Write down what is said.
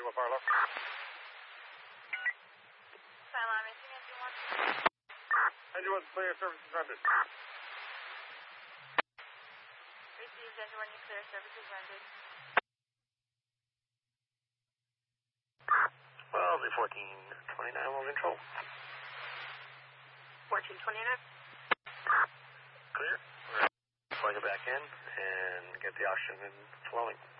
31 fire left. Alarm, is engine 1? Engine 1, clear, services rendered. Received, engine 1, you clear, services rendered. Well, the 1429 will control. 1429. Clear. We're going to plug it back in and get the oxygen flowing.